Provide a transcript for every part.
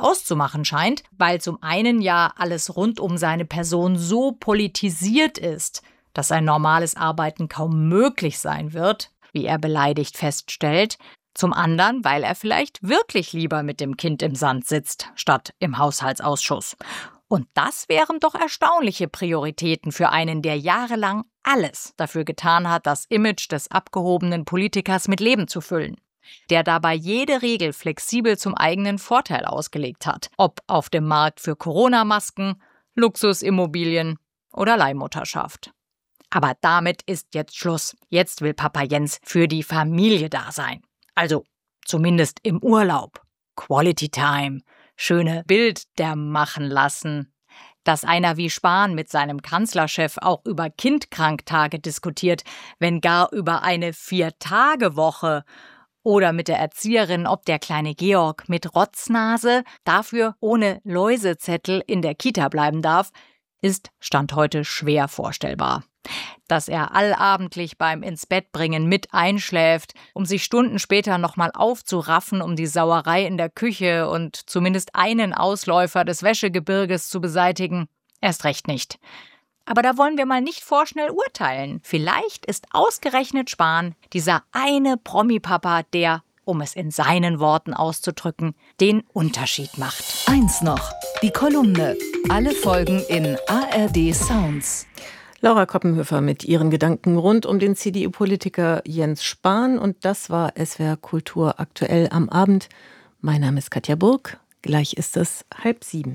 auszumachen scheint, weil zum einen ja alles rund um seine Person so politisiert ist, dass ein normales Arbeiten kaum möglich sein wird, wie er beleidigt feststellt. Zum anderen, weil er vielleicht wirklich lieber mit dem Kind im Sand sitzt, statt im Haushaltsausschuss. Und das wären doch erstaunliche Prioritäten für einen, der jahrelang alles dafür getan hat, das Image des abgehobenen Politikers mit Leben zu füllen. Der dabei jede Regel flexibel zum eigenen Vorteil ausgelegt hat. Ob auf dem Markt für Corona-Masken, Luxusimmobilien oder Leihmutterschaft. Aber damit ist jetzt Schluss. Jetzt will Papa Jens für die Familie da sein. Also zumindest im Urlaub. Quality Time. Schöne Bilder machen lassen. Dass einer wie Spahn mit seinem Kanzlerchef auch über Kindkranktage diskutiert, wenn gar über eine 4-Tage-Woche. Oder mit der Erzieherin, ob der kleine Georg mit Rotznase dafür ohne Läusezettel in der Kita bleiben darf, ist Stand heute schwer vorstellbar. Dass er allabendlich beim Ins-Bett-Bringen mit einschläft, um sich Stunden später nochmal aufzuraffen, um die Sauerei in der Küche und zumindest einen Ausläufer des Wäschegebirges zu beseitigen, erst recht nicht. Aber da wollen wir mal nicht vorschnell urteilen. Vielleicht ist ausgerechnet Spahn dieser eine Promi-Papa, der, um es in seinen Worten auszudrücken, den Unterschied macht. Eins noch, die Kolumne. Alle Folgen in ARD Sounds. Laura Koppenhöfer mit ihren Gedanken rund um den CDU-Politiker Jens Spahn. Und das war SWR Kultur aktuell am Abend. Mein Name ist Katja Burg. Gleich ist es 6:30.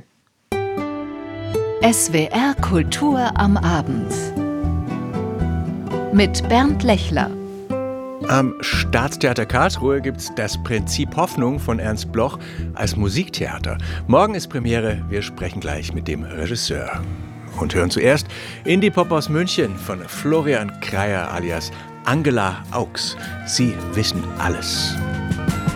SWR Kultur am Abend. Mit Bernd Lechler. Am Staatstheater Karlsruhe gibt's das Prinzip Hoffnung von Ernst Bloch als Musiktheater. Morgen ist Premiere. Wir sprechen gleich mit dem Regisseur. Und hören zuerst Indie-Pop aus München von Florian Kreier alias Angela Augs. Sie wissen alles.